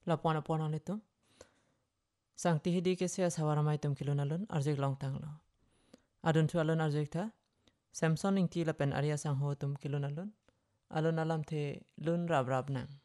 lapuan itu sang tihidi ke sia sawaramai tum kilun alun arjek long tang lo adun tu alun arjek ta Samson ing ti lapen Arya sang ho tum kilun alun alam the lun rab nang